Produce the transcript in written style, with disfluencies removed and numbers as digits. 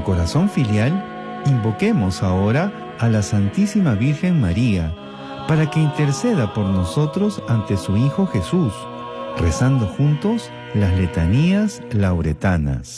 corazón filial, invoquemos ahora a la Santísima Virgen María para que interceda por nosotros ante su Hijo Jesús, rezando juntos las letanías lauretanas.